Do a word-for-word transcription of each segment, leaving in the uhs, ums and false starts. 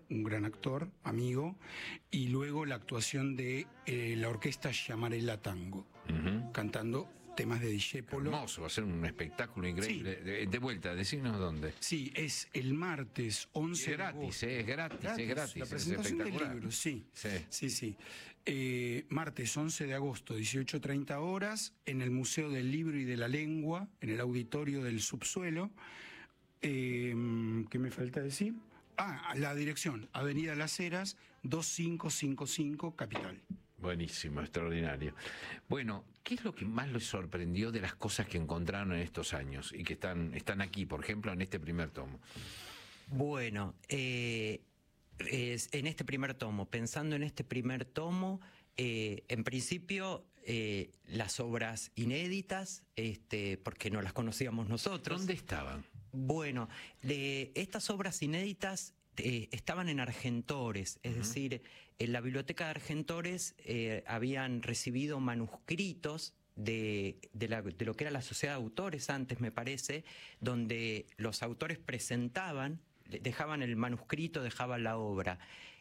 un gran actor, amigo, y luego la actuación de eh, la orquesta Llamarela Tango, uh-huh. cantando temas de Discépolo. Hermoso, va a ser un espectáculo increíble. Sí. De, de vuelta, decinos dónde. Sí, es el martes once es gratis, de agosto. Eh, es gratis, gratis, es gratis. La presentación del libro, sí. Sí, sí. sí. Eh, martes once de agosto, dieciocho treinta horas, en el Museo del Libro y de la Lengua, en el auditorio del subsuelo. Eh, ¿Qué me falta decir? Ah, la dirección, Avenida Las Heras, veinticinco cincuenta y cinco, Capital. Buenísimo, extraordinario. Bueno, ¿qué es lo que más les sorprendió de las cosas que encontraron en estos años y que están, están aquí, por ejemplo, en este primer tomo? Bueno, eh, es, en este primer tomo, pensando en este primer tomo, eh, en principio eh, las obras inéditas, este, porque no las conocíamos nosotros. ¿Dónde estaban? Bueno, de estas obras inéditas eh, estaban en Argentores, es uh-huh. decir, en la biblioteca de Argentores eh, habían recibido manuscritos de, de, la, de lo que era la Sociedad de Autores antes, me parece, donde los autores presentaban, dejaban el manuscrito, dejaban la obra.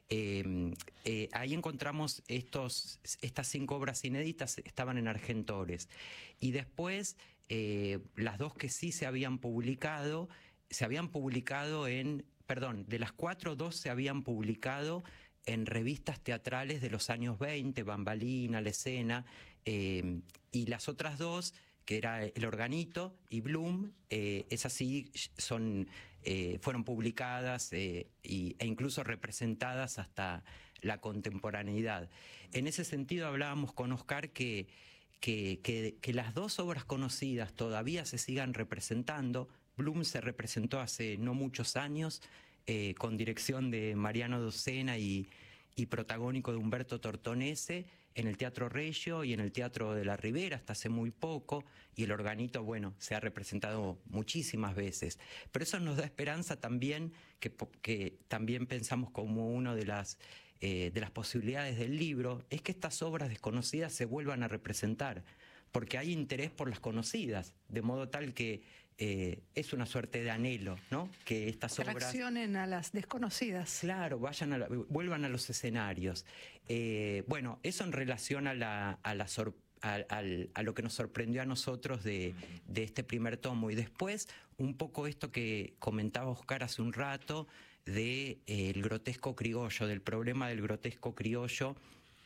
Eh, eh, ahí encontramos estos, estas cinco obras inéditas, estaban en Argentores. Y después, eh, las dos que sí se habían publicado, se habían publicado en, perdón, de las cuatro, dos se habían publicado en revistas teatrales de los años veinte, Bambalina, La Escena, eh, y las otras dos, que era El Organito y Bloom, eh, esas sí son, eh, fueron publicadas eh, y, e incluso representadas hasta la contemporaneidad. En ese sentido hablábamos con Oscar que, que, que, que las dos obras conocidas todavía se sigan representando. Bloom se representó hace no muchos años, eh, con dirección de Mariano Docena y, y protagónico de Humberto Tortonese, en el Teatro Regio y en el Teatro de la Ribera hasta hace muy poco, y El Organito, bueno, se ha representado muchísimas veces. Pero eso nos da esperanza también, que, que también pensamos como una de las, eh, de las posibilidades del libro, es que estas obras desconocidas se vuelvan a representar, porque hay interés por las conocidas, de modo tal que eh, es una suerte de anhelo, ¿no? Que estas obras traccionen a las desconocidas. Claro, vayan a la, vuelvan a los escenarios. Eh, bueno, eso en relación a la, a la sor, a, a, a lo que nos sorprendió a nosotros de, de este primer tomo. Y después, un poco esto que comentaba Oscar hace un rato, de eh, el grotesco criollo, del problema del grotesco criollo,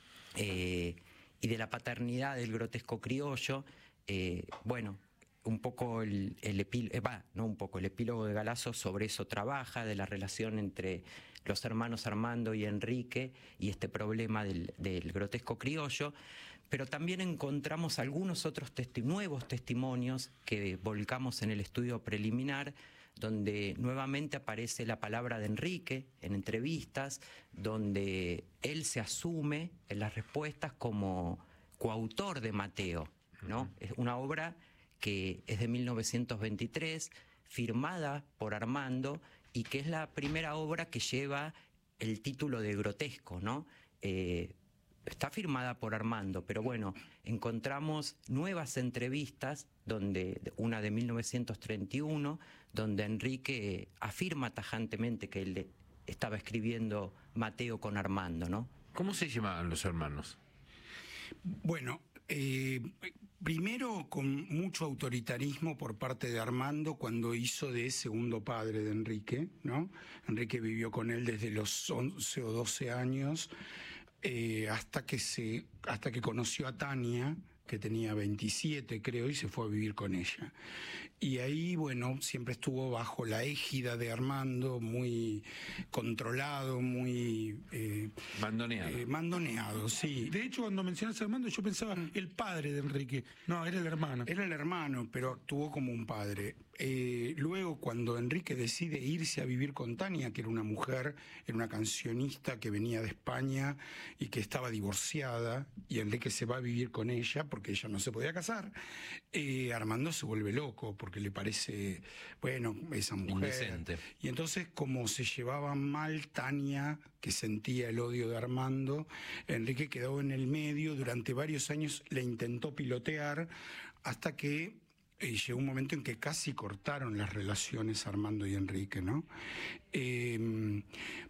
eh, y de la paternidad del grotesco criollo. Eh, bueno, un poco el, el epílogo, eh, va, no un poco, el epílogo de Galazo sobre eso trabaja, de la relación entre los hermanos Armando y Enrique y este problema del, del grotesco criollo, pero también encontramos algunos otros testi- nuevos testimonios que volcamos en el estudio preliminar, donde nuevamente aparece la palabra de Enrique en entrevistas, donde él se asume en las respuestas como coautor de Mateo, ¿no? Uh-huh. Es una obra que es de mil novecientos veintitrés, firmada por Armando, y que es la primera obra que lleva el título de grotesco, ¿no? Eh, está firmada por Armando, pero bueno, encontramos nuevas entrevistas, donde una de mil novecientos treinta y uno, donde Enrique afirma tajantemente que él estaba escribiendo Mateo con Armando, ¿no? ¿Cómo se llamaban los hermanos? Bueno, eh, primero con mucho autoritarismo por parte de Armando cuando hizo de segundo padre de Enrique, ¿no? Enrique vivió con él desde los once o doce años, eh, hasta que se, hasta que conoció a Tania, que tenía veintisiete, creo, y se fue a vivir con ella. Y ahí, bueno, siempre estuvo bajo la égida de Armando, muy controlado, muy... Eh, mandoneado. Eh, mandoneado, sí. De hecho, cuando mencionas a Armando, yo pensaba el padre de Enrique. No, era el hermano. Era el hermano, pero actuó como un padre. Eh, luego, cuando Enrique decide irse a vivir con Tania, que era una mujer, era una cancionista que venía de España y que estaba divorciada, y Enrique se va a vivir con ella, porque ella no se podía casar, eh, Armando se vuelve loco porque le parece, bueno, esa mujer. Indecente. Y entonces, como se llevaba mal Tania, que sentía el odio de Armando, Enrique quedó en el medio, durante varios años le intentó pilotear, hasta que eh, llegó un momento en que casi cortaron las relaciones Armando y Enrique, ¿no? Eh,